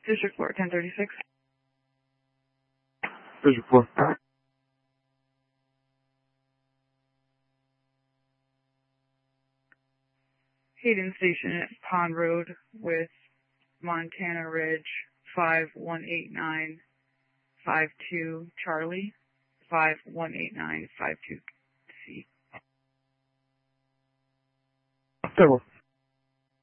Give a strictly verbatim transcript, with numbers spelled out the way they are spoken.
District four, ten thirty-six. District four. Hayden Station at Pond Road with Montana Ridge, five one eight nine five two Charlie, five one eight nine five two C. Terrible.